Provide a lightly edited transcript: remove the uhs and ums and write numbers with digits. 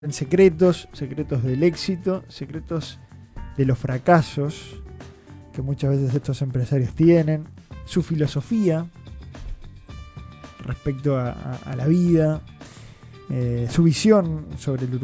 secretos, secretos del éxito, secretos de los fracasos que muchas veces estos empresarios tienen, su filosofía respecto a la vida, su visión sobre el